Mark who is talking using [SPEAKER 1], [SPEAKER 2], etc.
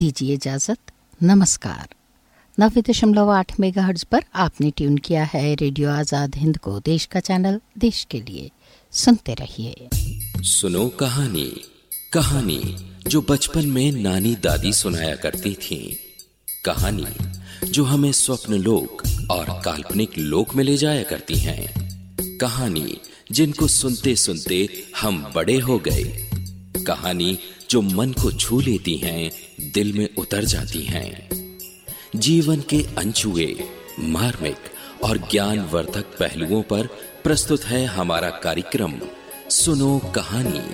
[SPEAKER 1] दीजिए इजाजत। नमस्कार। 90.8 मेगाहर्ट्ज पर आपने ट्यून किया है रेडियो आजाद हिंद को, देश का चैनल, देश के लिए। सुनते रहिए।
[SPEAKER 2] सुनो कहानी, कहानी जो बचपन में नानी दादी सुनाया करती थी। कहानी जो हमें स्वप्न लोक और काल्पनिक लोक में ले जाया करती हैं। कहानी जिनको सुनते सुनते हम बड़े हो गए। कहानी जो मन को छू लेती हैं, दिल में उतर जाती हैं। जीवन के अनछुए, मार्मिक और ज्ञानवर्धक पहलुओं पर प्रस्तुत है हमारा कार्यक्रम सुनो कहानी।